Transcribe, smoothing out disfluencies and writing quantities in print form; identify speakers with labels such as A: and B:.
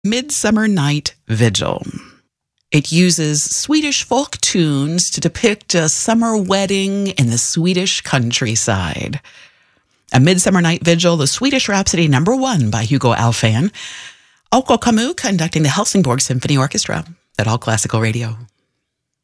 A: Midsummer Night Vigil. It uses Swedish folk tunes to depict a summer wedding in the Swedish countryside. A Midsummer Night Vigil, the Swedish Rhapsody #1 by Hugo Alfvén. Åke Camus conducting the Helsingborg Symphony Orchestra at All Classical Radio.